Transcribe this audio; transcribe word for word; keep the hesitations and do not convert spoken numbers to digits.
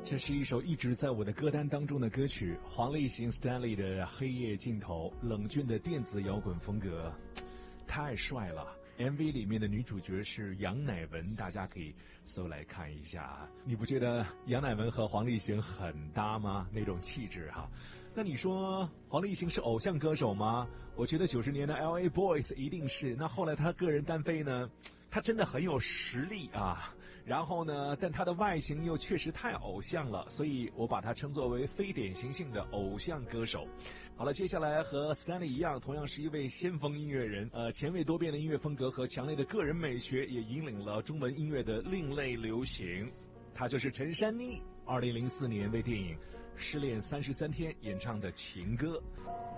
这是一首一直在我的歌单当中的歌曲，黄立行 Stanley 的《黑夜尽头》，冷峻的电子摇滚风格，太帅了。M V 里面的女主角是杨乃文，大家可以搜来看一下啊。你不觉得杨乃文和黄立行很搭吗？那种气质哈。那你说黄立行是偶像歌手吗？我觉得九十年的 L A Boys 一定是。那后来他个人单飞呢，他真的很有实力啊。然后呢，但他的外形又确实太偶像了，所以我把他称作为非典型性的偶像歌手。好了，接下来和 Stanley 一样，同样是一位先锋音乐人，呃，前卫多变的音乐风格和强烈的个人美学也引领了中文音乐的另类流行。他就是陈珊妮，二零零四年为电影《失恋三十三天》演唱的情歌。